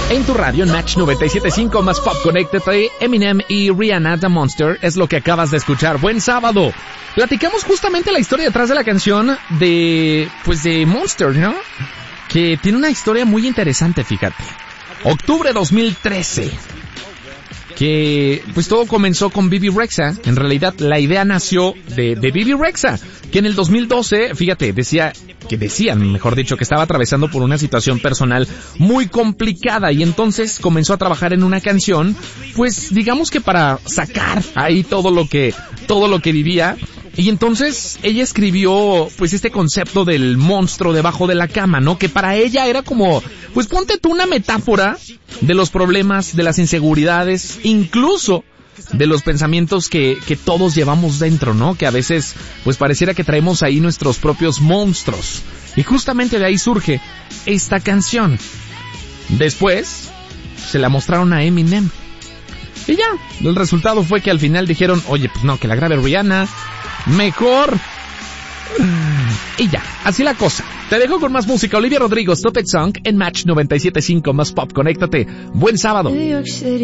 En tu radio, Match 97.5 más Pop, conéctate. Eminem y Rihanna, The Monster, es lo que acabas de escuchar. Buen sábado. Platicamos justamente la historia detrás de la canción de Monster, ¿no? Que tiene una historia muy interesante, fíjate. Octubre 2013. Que pues todo comenzó con Bebe Rexha. En realidad la idea nació de Bebe Rexha, que en el 2012, fíjate, decían, mejor dicho, que estaba atravesando por una situación personal muy complicada, y entonces comenzó a trabajar en una canción, pues digamos que para sacar ahí todo lo que vivía. Y entonces ella escribió pues este concepto del monstruo debajo de la cama, ¿no? Que para ella era como, pues ponte tú, una metáfora de los problemas, de las inseguridades, incluso de los pensamientos que todos llevamos dentro, ¿no? Que a veces pues pareciera que traemos ahí nuestros propios monstruos. Y justamente de ahí surge esta canción. Después se la mostraron a Eminem. Y ya, el resultado fue que al final dijeron, oye, pues no, que la grabe Rihanna, mejor. Y ya, así la cosa. Te dejo con más música. Olivia Rodrigo, Stop It Song, en Match 97.5 más Pop. Conéctate. Buen sábado.